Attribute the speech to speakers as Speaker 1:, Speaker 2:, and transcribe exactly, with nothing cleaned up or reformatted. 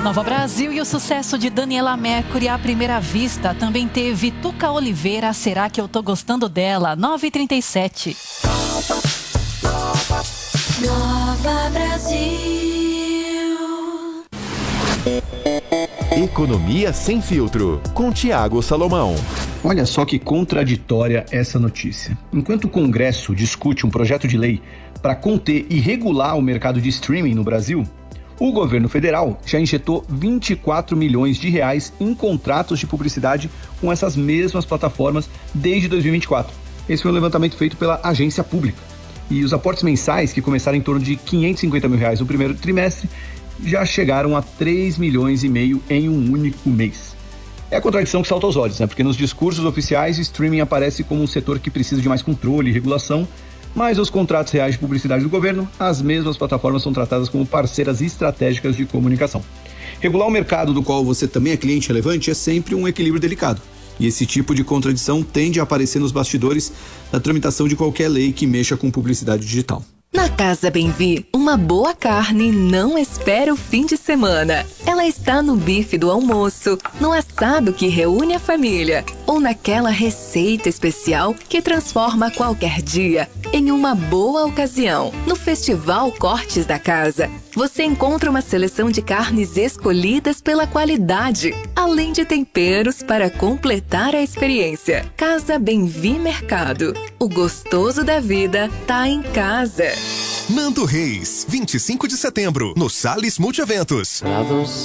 Speaker 1: Nova Brasil e o sucesso de Daniela Mercury à primeira vista. Também teve Tuca Oliveira, Será que eu tô gostando dela? nove e trinta e sete.
Speaker 2: Nova Brasil.
Speaker 3: Economia sem filtro, com Tiago Salomão.
Speaker 4: Olha só que contraditória essa notícia. Enquanto o Congresso discute um projeto de lei para conter e regular o mercado de streaming no Brasil, o governo federal já injetou vinte e quatro milhões de reais em contratos de publicidade com essas mesmas plataformas desde dois mil e vinte e quatro. Esse foi um levantamento feito pela agência pública. E os aportes mensais, que começaram em torno de quinhentos e cinquenta mil reais no primeiro trimestre, já chegaram a três milhões e meio em um único mês. É a contradição que salta aos olhos, né? Porque nos discursos oficiais, o streaming aparece como um setor que precisa de mais controle e regulação, mas os contratos reais de publicidade do governo, as mesmas plataformas são tratadas como parceiras estratégicas de comunicação. Regular o mercado do qual você também é cliente relevante é sempre um equilíbrio delicado. E esse tipo de contradição tende a aparecer nos bastidores da tramitação de qualquer lei que mexa com publicidade digital.
Speaker 5: Na Casa Bem-Vi, uma boa carne não espera o fim de semana. Ela está no bife do almoço, no assado que reúne a família ou naquela receita especial que transforma qualquer dia em uma boa ocasião. No Festival Cortes da Casa, você encontra uma seleção de carnes escolhidas pela qualidade, além de temperos para completar a experiência. Casa Bem-Vi Mercado. O gostoso da vida tá em casa.
Speaker 6: Nando Reis, vinte e cinco de setembro, no Salles Multieventos.